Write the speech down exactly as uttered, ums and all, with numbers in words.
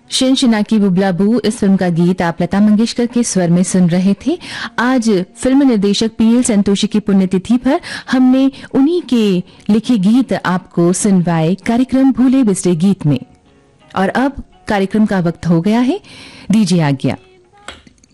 शिनशिना की बुबला बू, इस फिल्म का गीत आप लता मंगेशकर के स्वर में सुन रहे थे। आज फिल्म निर्देशक पीएल संतोषी की पुण्यतिथि पर हमने उन्हीं के लिखे गीत आपको सुनवाए कार्यक्रम भूले बिसरे गीत में। और अब कार्यक्रम का वक्त हो गया है, दीजिए आज्ञा।